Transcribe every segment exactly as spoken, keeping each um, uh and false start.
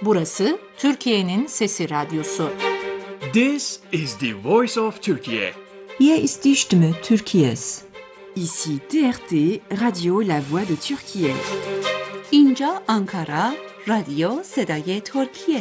Burası Türkiye'nin Sesi Radyosu. This is the voice of Turkey. Hier ist die Stimme Türkiye's. Ici T R T, Radio La Voix de Türkiye. اینجا آنکارا، رادیو صدای ترکیه.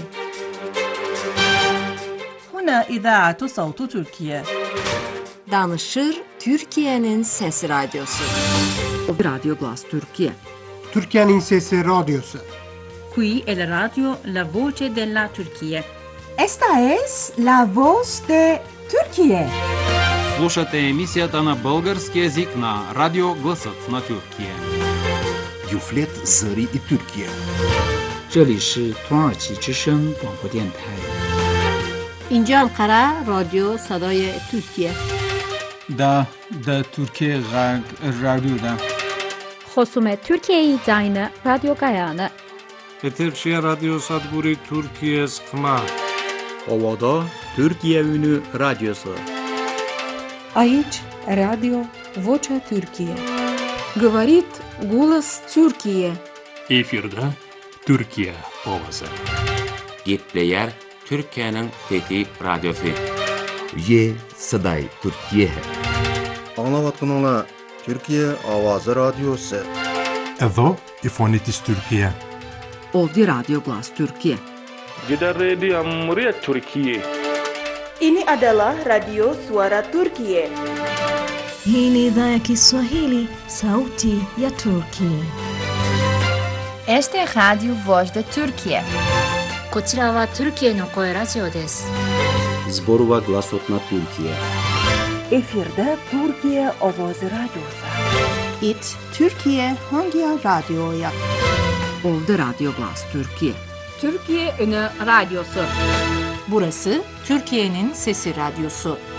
هنا إذاعة صوت تركيا. Danışır Türkiye'nin Sesi Radyosu. Radio Glas Türkiye. Türkiye'nin Sesi Radyosu. Qui è la radio La Voce della Turchia. Esta es La Voz de Türkiye. Слушате емисията на български език на Радио Гласът на Тюркия. Юфлет Зари и Türkiye. 这里是土耳其之声广播电台。 اینجا انقره رادیو صدای ترکیه. دا دا ترکیه غرب رادیو دا. خصوم ترکیه داینه رادیو گایانه. Eterşehir Radyo Sadburi Türkiye Sıkma. Ovada Türkiye Ünü Radyosu. Aici Radio Vocea Türkiye. Говорит голос Türkiye. Efirde Türkiye ovası. Gitleyer Türkiye'nin Fethi Radyosu. Ye Saday Türkiye. Anlavatınla Türkiye Avazı Radyosu. Edo İfonitis Türkiye. Ovdi Radio Glas Türkiye. Kita Radio Muria Türkiye. Ini adalah Radio Suara Turkiye. Hii ni idhaa ya Kiswahili, Sauti ya Turkiye. Este es Radio Voz de Turkiye. こちらはトルキエの声ラジオです。 Zborova Glasot na Türkiye. Efirde Türkiye Ovoz Radyosu. It Türkiye Hangi Radyo'ya? Ovdi Radio Glas Türkiye. Türkiye Ünü Radyosu. Burası Türkiye'nin Sesi Radyosu.